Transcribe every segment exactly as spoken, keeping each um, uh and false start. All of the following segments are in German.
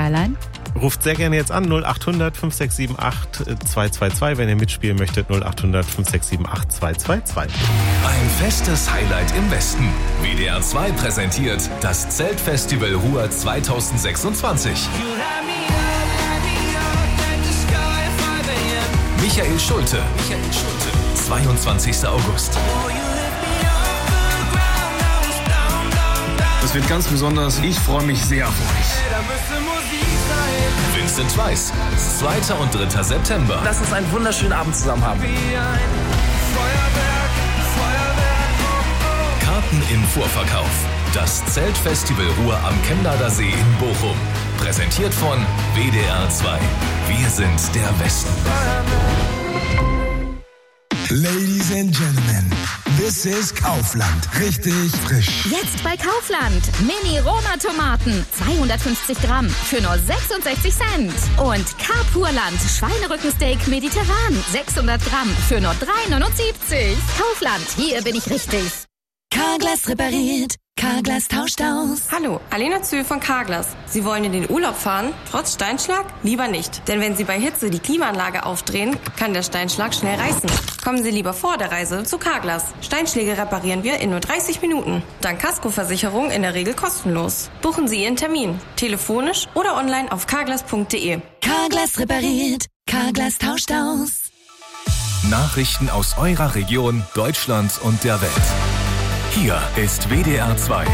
Skyline? Ruft sehr gerne jetzt an, null acht hundert fünf sechs sieben acht zwei zwei zwei, wenn ihr mitspielen möchtet, null acht hundert fünf sechs sieben acht zwei zwei zwei. Ein festes Highlight im Westen. W D R zwei präsentiert das Zeltfestival Ruhr zweitausendsechsundzwanzig. Michael Schulte. Michael Schulte. zweiundzwanzigster August. Das wird ganz besonders. Ich freue mich sehr auf euch. Vincent Weiss. zweiter und dritter September. Lass uns einen wunderschönen Abend zusammen haben. Karten im Vorverkauf. Das Zeltfestival Ruhr am Chemnader See in Bochum. Präsentiert von W D R zwei. Wir sind der Westen. Ladies and Gentlemen, this is Kaufland. Richtig frisch. Jetzt bei Kaufland. Mini-Roma-Tomaten. zweihundertfünfzig Gramm für nur sechsundsechzig Cent. Und Carpurland Schweinerückensteak mediterran. sechshundert Gramm für nur drei neunundsiebzig. Kaufland, hier bin ich richtig. Carglass repariert. Carglass tauscht aus. Hallo, Alena Zühl von Carglass. Sie wollen in den Urlaub fahren? Trotz Steinschlag? Lieber nicht. Denn wenn Sie bei Hitze die Klimaanlage aufdrehen, kann der Steinschlag schnell reißen. Kommen Sie lieber vor der Reise zu Carglass. Steinschläge reparieren wir in nur dreißig Minuten. Dank Kaskoversicherung in der Regel kostenlos. Buchen Sie Ihren Termin. Telefonisch oder online auf carglass punkt de. Carglass repariert. Carglass tauscht aus. Nachrichten aus eurer Region, Deutschland und der Welt. Hier ist W D R zwei.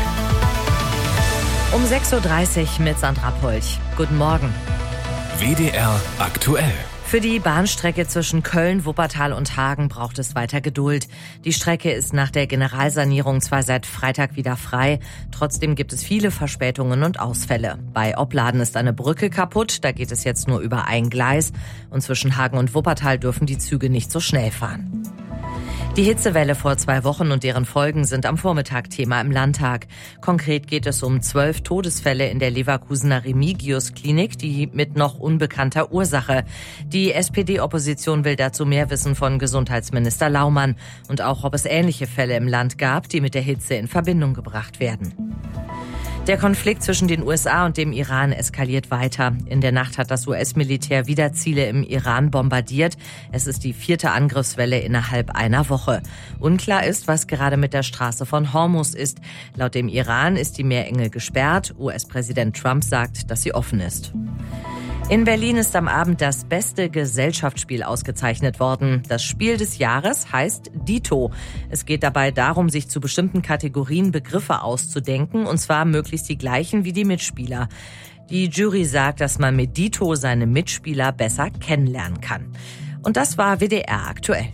Um sechs Uhr dreißig mit Sandra Polch. Guten Morgen. W D R aktuell. Für die Bahnstrecke zwischen Köln, Wuppertal und Hagen braucht es weiter Geduld. Die Strecke ist nach der Generalsanierung zwar seit Freitag wieder frei, trotzdem gibt es viele Verspätungen und Ausfälle. Bei Opladen ist eine Brücke kaputt, da geht es jetzt nur über ein Gleis und zwischen Hagen und Wuppertal dürfen die Züge nicht so schnell fahren. Die Hitzewelle vor zwei Wochen und deren Folgen sind am Vormittag Thema im Landtag. Konkret geht es um zwölf Todesfälle in der Leverkusener Remigius-Klinik, die mit noch unbekannter Ursache. Die S P D-Opposition will dazu mehr wissen von Gesundheitsminister Laumann und auch, ob es ähnliche Fälle im Land gab, die mit der Hitze in Verbindung gebracht werden. Der Konflikt zwischen den U S A und dem Iran eskaliert weiter. In der Nacht hat das U S-Militär wieder Ziele im Iran bombardiert. Es ist die vierte Angriffswelle innerhalb einer Woche. Unklar ist, was gerade mit der Straße von Hormuz ist. Laut dem Iran ist die Meerenge gesperrt. U S-Präsident Trump sagt, dass sie offen ist. In Berlin ist am Abend das beste Gesellschaftsspiel ausgezeichnet worden. Das Spiel des Jahres heißt Dito. Es geht dabei darum, sich zu bestimmten Kategorien Begriffe auszudenken, und zwar möglichst die gleichen wie die Mitspieler. Die Jury sagt, dass man mit Dito seine Mitspieler besser kennenlernen kann. Und das war W D R aktuell.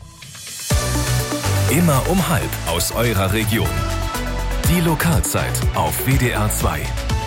Immer um halb aus eurer Region. Die Lokalzeit auf W D R zwei.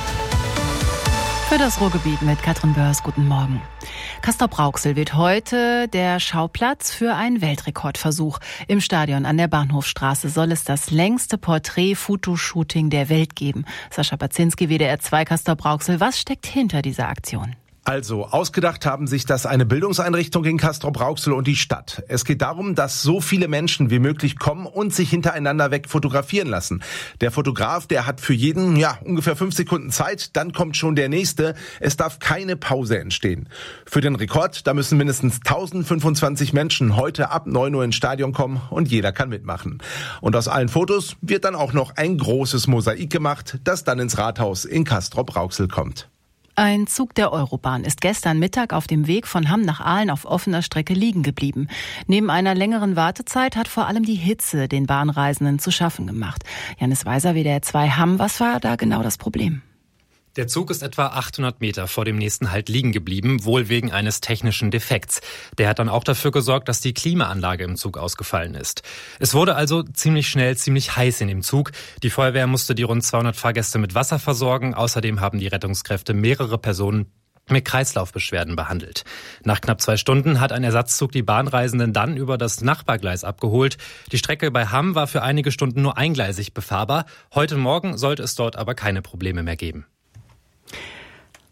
Für das Ruhrgebiet mit Katrin Börs, guten Morgen. Castrop-Rauxel wird heute der Schauplatz für einen Weltrekordversuch. Im Stadion an der Bahnhofstraße soll es das längste Porträt-Fotoshooting der Welt geben. Sascha Baczynski, W D R zwei Castrop-Rauxel. Was steckt hinter dieser Aktion? Also, ausgedacht haben sich das eine Bildungseinrichtung in Castrop-Rauxel und die Stadt. Es geht darum, dass so viele Menschen wie möglich kommen und sich hintereinander weg fotografieren lassen. Der Fotograf, der hat für jeden, ja, ungefähr fünf Sekunden Zeit, dann kommt schon der nächste. Es darf keine Pause entstehen. Für den Rekord, da müssen mindestens tausendfünfundzwanzig Menschen heute ab neun Uhr ins Stadion kommen und jeder kann mitmachen. Und aus allen Fotos wird dann auch noch ein großes Mosaik gemacht, das dann ins Rathaus in Castrop-Rauxel kommt. Ein Zug der Eurobahn ist gestern Mittag auf dem Weg von Hamm nach Aalen auf offener Strecke liegen geblieben. Neben einer längeren Wartezeit hat vor allem die Hitze den Bahnreisenden zu schaffen gemacht. Janis Weiser, W D R zwei Hamm, was war da genau das Problem? Der Zug ist etwa achthundert Meter vor dem nächsten Halt liegen geblieben, wohl wegen eines technischen Defekts. Der hat dann auch dafür gesorgt, dass die Klimaanlage im Zug ausgefallen ist. Es wurde also ziemlich schnell ziemlich heiß in dem Zug. Die Feuerwehr musste die rund zweihundert Fahrgäste mit Wasser versorgen. Außerdem haben die Rettungskräfte mehrere Personen mit Kreislaufbeschwerden behandelt. Nach knapp zwei Stunden hat ein Ersatzzug die Bahnreisenden dann über das Nachbargleis abgeholt. Die Strecke bei Hamm war für einige Stunden nur eingleisig befahrbar. Heute Morgen sollte es dort aber keine Probleme mehr geben.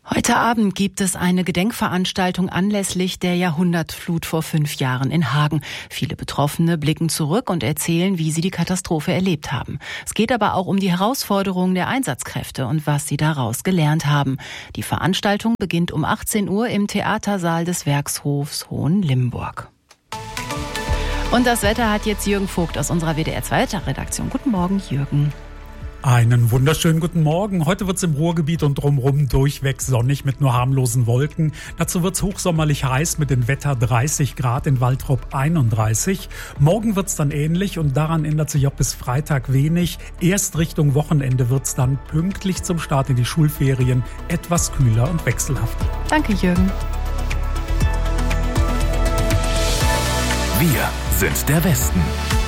Heute Abend gibt es eine Gedenkveranstaltung anlässlich der Jahrhundertflut vor fünf Jahren in Hagen. Viele Betroffene blicken zurück und erzählen, wie sie die Katastrophe erlebt haben. Es geht aber auch um die Herausforderungen der Einsatzkräfte und was sie daraus gelernt haben. Die Veranstaltung beginnt um achtzehn Uhr im Theatersaal des Werkshofs Hohenlimburg. Und das Wetter hat jetzt Jürgen Vogt aus unserer W D R zwei Redaktion. Guten Morgen, Jürgen. Einen wunderschönen guten Morgen. Heute wird es im Ruhrgebiet und drumherum durchweg sonnig mit nur harmlosen Wolken. Dazu wird es hochsommerlich heiß mit dem Wetter dreißig Grad, in Waltrop einunddreißig. Morgen wird es dann ähnlich und daran ändert sich auch bis Freitag wenig. Erst Richtung Wochenende wird es dann pünktlich zum Start in die Schulferien etwas kühler und wechselhafter. Danke, Jürgen. Wir sind der Westen.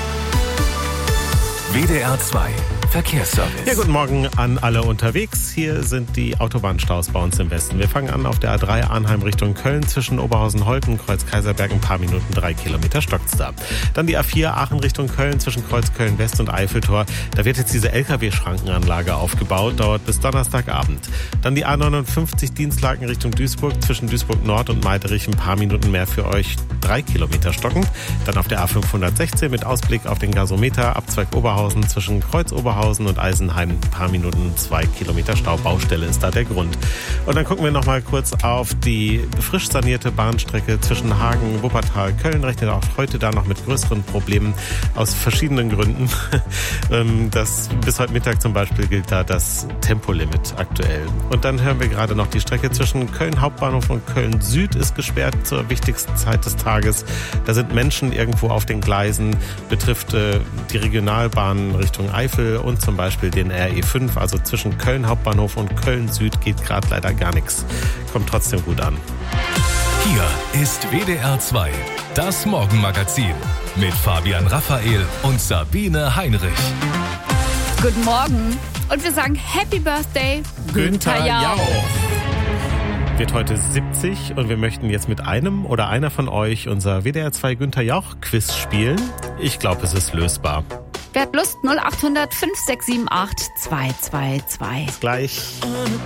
W D R zwei Verkehrsservice. Ja, guten Morgen an alle unterwegs. Hier sind die Autobahnstaus bei uns im Westen. Wir fangen an auf der A drei Arnheim Richtung Köln zwischen Oberhausen-Holten, Kreuz Kaiserberg, ein paar Minuten, drei Kilometer stockt's da. Dann die A vier Aachen Richtung Köln zwischen Kreuz Köln-West und Eiffeltor. Da wird jetzt diese L K W-Schrankenanlage aufgebaut, dauert bis Donnerstagabend. Dann die A neunundfünfzig Dienstlaken Richtung Duisburg zwischen Duisburg-Nord und Meiderich, ein paar Minuten mehr für euch, drei Kilometer stockend. Dann auf der A fünfhundertsechzehn mit Ausblick auf den Gasometer, Abzweig Oberhausen zwischen Kreuz Oberhausen und Eisenheim, ein paar Minuten, zwei Kilometer Stau. Baustelle ist da der Grund. Und dann gucken wir noch mal kurz auf die frisch sanierte Bahnstrecke zwischen Hagen, Wuppertal, Köln. Rechnet auch heute da noch mit größeren Problemen aus verschiedenen Gründen. Das, bis heute Mittag zum Beispiel gilt da das Tempolimit aktuell. Und dann hören wir gerade noch die Strecke zwischen Köln Hauptbahnhof und Köln Süd ist gesperrt zur wichtigsten Zeit des Tages. Da sind Menschen irgendwo auf den Gleisen, betrifft äh, die Regionalbahnen Richtung Eifel und zum Beispiel den R E fünf, also zwischen Köln Hauptbahnhof und Köln Süd geht gerade leider gar nichts. Kommt trotzdem gut an. Hier ist W D R zwei, das Morgenmagazin mit Fabian Raphael und Sabine Heinrich. Guten Morgen und wir sagen Happy Birthday, Günther, Günther Jauch. Wird heute siebzig und wir möchten jetzt mit einem oder einer von euch unser W D R zwei Günther Jauch Quiz spielen. Ich glaube, es ist lösbar. Wer hat Lust? null acht hundert fünf sechs sieben acht zwei zwei zwei. Bis gleich.